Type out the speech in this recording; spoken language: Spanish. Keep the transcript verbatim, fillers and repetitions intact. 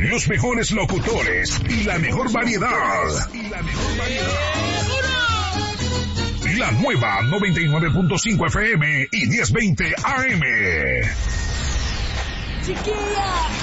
los mejores locutores y la mejor variedad. Y la mejor variedad. La nueva noventa y nueve punto cinco F M y diez veinte A M. Chiquilla.